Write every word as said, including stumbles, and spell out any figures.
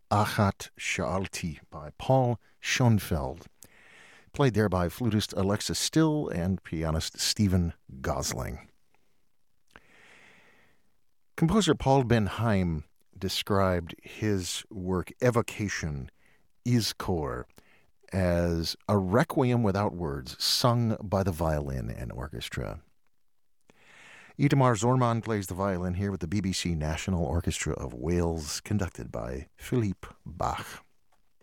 Achat Sha'alti by Paul Schoenfeld, played there by flutist Alexa Still and pianist Stephen Gosling. Composer Paul Ben Haim described his work Evocation, Izkor, as a requiem without words, sung by the violin and orchestra. Itamar Zorman plays the violin here with the B B C National Orchestra of Wales, conducted by Philippe Bach.